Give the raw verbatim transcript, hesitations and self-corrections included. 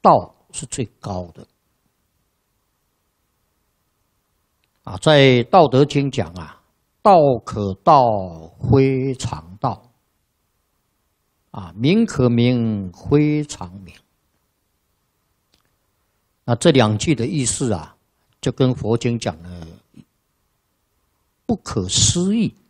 道是最高的。啊，在《道德经》讲啊，道可道，非常道。啊，名可名，非常名。那这两句的意思啊，就跟佛经讲的不可思议